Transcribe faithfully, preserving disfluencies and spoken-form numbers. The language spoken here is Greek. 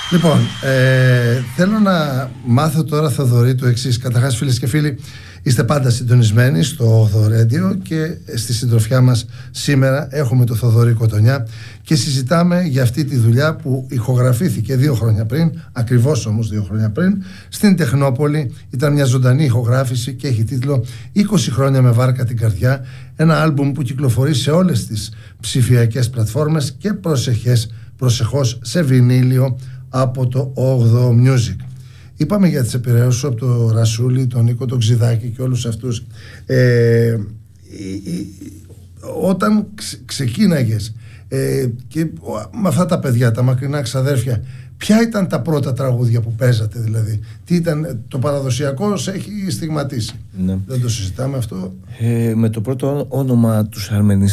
Λοιπόν, ε, θέλω να μάθω τώρα, Θοδωρή, το εξής. Καταρχάς, φίλες και φίλοι, είστε πάντα συντονισμένοι στο όγδοο Radio και στη συντροφιά μας σήμερα έχουμε το Θοδωρή Κοτονιά και συζητάμε για αυτή τη δουλειά που ηχογραφήθηκε δύο χρόνια πριν, ακριβώς όμως δύο χρόνια πριν, στην Τεχνόπολη. Ήταν μια ζωντανή ηχογράφηση και έχει τίτλο είκοσι χρόνια με βάρκα την καρδιά. Ένα άλμπουμ που κυκλοφορεί σε όλες τις ψηφιακές πλατφόρμες και προσεχές, προσεχώς σε βινίλιο από το όγδοο Music. Είπαμε για τις επιρρέωσεις σου από τον Ρασούλη, τον Νίκο, τον Ξιδάκη και όλους αυτούς. Ε, όταν ξε, ξεκίναγες ε, και με αυτά τα παιδιά, τα μακρινά ξαδέρφια, ποια ήταν τα πρώτα τραγούδια που παίζατε, δηλαδή? Τι ήταν? Το παραδοσιακό σε έχει στιγματίσει. Ναι. Δεν το συζητάμε αυτό. Ε, με το πρώτο όνομα τους Αρμενιστές